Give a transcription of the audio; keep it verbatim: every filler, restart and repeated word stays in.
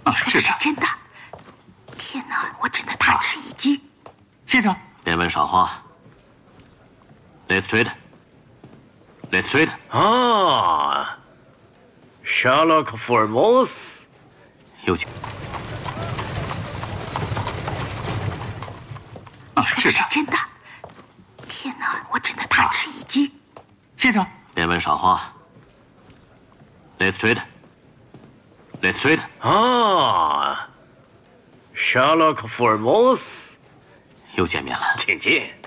你说的是真的？天哪，我真的大吃一惊。 先生， 别问傻话。Let's trade. Let's trade. 啊 ，Sherlock 福尔摩斯， 又见。 你说的是真的？天哪，我真的大吃一惊。 先生， 别问傻话。Let's trade. Let's trade. 啊 ，Sherlock 福尔摩斯， 又见面了。 请进。